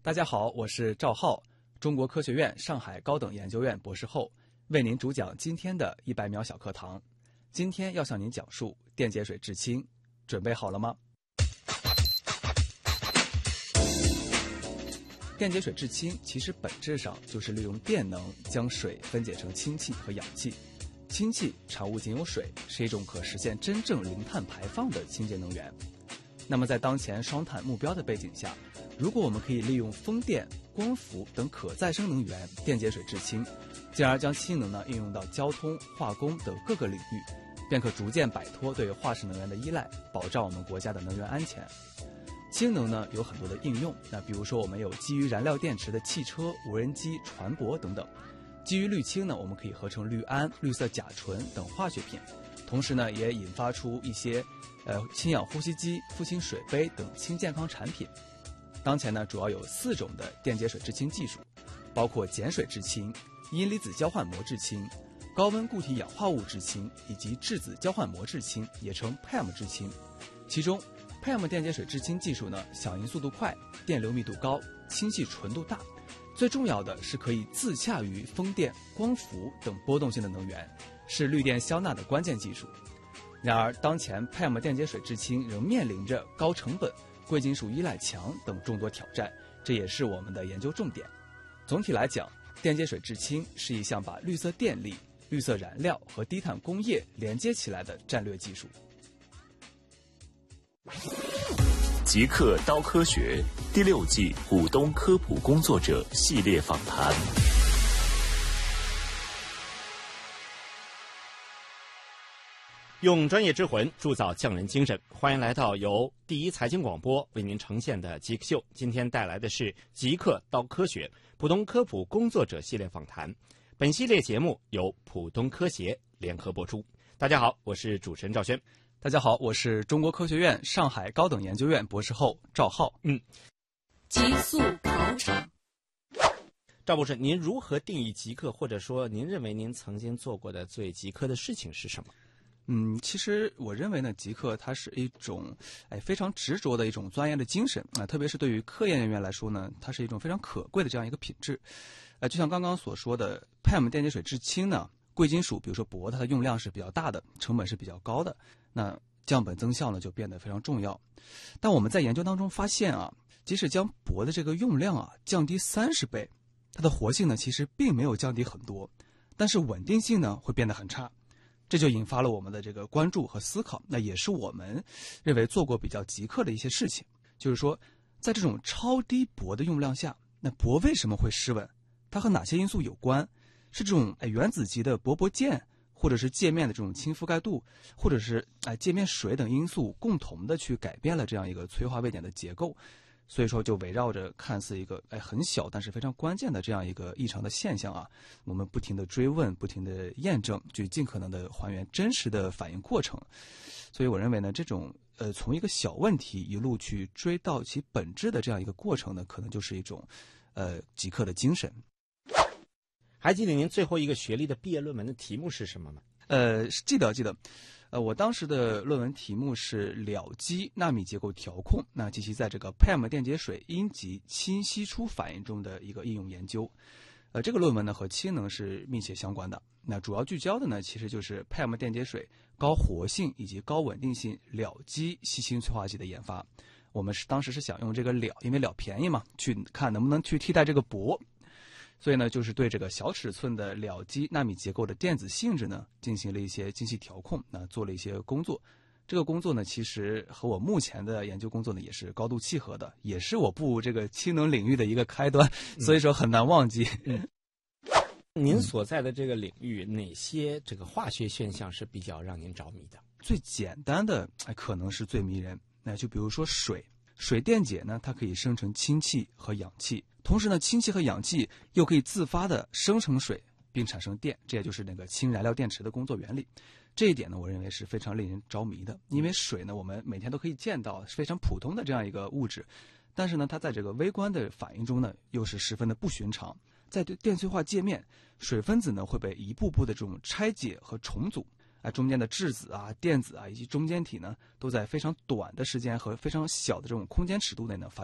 大家好，我是赵浩，中国科学院上海高等研究院博士后，为您主讲今天的100秒小课堂。今天要向您讲述电解水制氢，准备好了吗？电解水制氢其实本质上就是利用电能将水分解成氢气和氧气。氢气产物仅有水，是一种可实现真正零碳排放的清洁能源。那么在当前双碳目标的背景下，如果我们可以利用风电、光伏等可再生能源电解水制氢，进而将氢能应用到交通、化工等各个领域，便可逐渐摆脱对化石能源的依赖，保障我们国家的能源安全。氢能有很多的应用，比如说我们有基于燃料电池的汽车、无人机、船舶等等。基于氯氢我们可以合成氯胺、绿色甲醇等化学品，同时也引发出一些氢氧呼吸机、富氢水杯等氢健康产品。当前主要有4种的电解水制氢技术，包括碱水制氢、阴离子交换膜制氢、高温固体氧化物制氢以及质子交换膜制氢，也称 PEM 制氢。其中 PEM 电解水制氢技术响应速度快、电流密度高、氢气纯度大，最重要的是可以自洽于风电、光伏等波动性的能源，是绿电消纳的关键技术。然而当前 PEM 电解水制氢仍面临着高成本、贵金属依赖强等众多挑战，这也是我们的研究重点。总体来讲，电解水制氢是一项把绿色电力、绿色燃料和低碳工业连接起来的战略技术。 极客刀科学第6季股东科普工作者系列访谈。 用专业之魂铸造匠人精神，欢迎来到由第一财经广播为您呈现的极客秀。今天带来的是极客刀科学浦东科普工作者系列访谈。本系列节目由浦东科协联合播出。大家好，我是主持人赵轩。 大家好，我是中国科学院上海高等研究院博士后赵浩。 极速考场。 赵博士，您如何定义极客，或者说您认为您曾经做过的最极客的事情是什么？ 其实我认为极客它是一种非常执着的一种钻研的精神特别是对于科研人员来说它是一种非常可贵的这样一个品质。就像刚刚所说的 PEM 电解水制氢贵金属比如说铂，它的用量是比较大的，成本是比较高的，那降本增效就变得非常重要。但我们在研究当中发现即使将铂的这个用量降低30倍，它的活性其实并没有降低很多，但是稳定性会变得很差。这就引发了我们的这个关注和思考，那也是我们认为做过比较极客的一些事情。就是说在这种超低铂的用量下，那铂为什么会失稳，它和哪些因素有关？是这种原子级的铂键，或者是界面的这种氢覆盖度，或者是界面水等因素共同的去改变了这样一个催化位点的结构。所以说就围绕着看似一个很小但是非常关键的这样一个异常的现象我们不停的追问，不停的验证，去尽可能的还原真实的反应过程。所以我认为这种从一个小问题一路去追到其本质的这样一个过程可能就是一种极客的精神。 还记得您最后一个学历的毕业论文的题目是什么吗？ 记得。我当时的论文题目是了基纳米结构调控，及其在这个 PEM 电解水阴极氢析出反应中的一个应用研究。这个论文和氢能是密切相关的。那主要聚焦的其实就是 PEM 电解水高活性以及高稳定性了基烯氢催化剂的研发。我们当时是想用这个了，因为了便宜嘛，去看能不能去替代这个铂。所以就是对这个小尺寸的了基纳米结构的电子性质进行了一些精细调控，做了一些工作。这个工作其实和我目前的研究工作也是高度契合的，也是我步这个氢能领域的一个开端，所以说很难忘记。 您所在的这个领域，哪些这个化学现象是比较让您着迷的？ 最简单的可能是最迷人，就比如说水电解它可以生成氢气和氧气，同时氢气和氧气又可以自发的生成水并产生电，这也就是那个氢燃料电池的工作原理。这一点我认为是非常令人着迷的，因为水我们每天都可以见到，是非常普通的这样一个物质，但是它在这个微观的反应中又是十分的不寻常。在电催化界面，水分子会被一步步的这种拆解和重组，中间的质子电子以及中间体都在非常短的时间和非常小的这种空间尺度内发